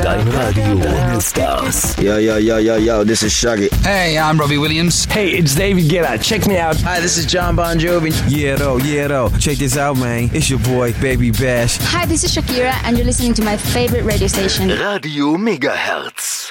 Dein Radio All-Stars. Yo, this is Shaggy. Hey, I'm Robbie Williams. Hey, it's David Guetta. Check me out. Hi, this is John Bon Jovi. Yeah, though. Check this out, man. It's your boy, Baby Bash. Hi, this is Shakira, and you're listening to my favorite radio station. Radio Megahertz.